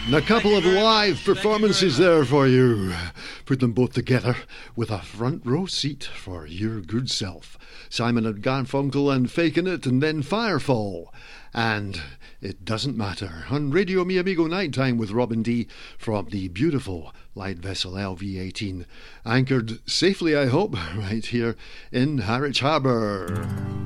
And a couple of live performances there for you. Put them both together with a front row seat for your good self. Simon and Garfunkel and Faking It, and then Firefall. And It Doesn't Matter on Radio Mi Amigo Nighttime with Robin D from the beautiful light vessel LV-18. Anchored safely, I hope, right here in Harwich Harbour.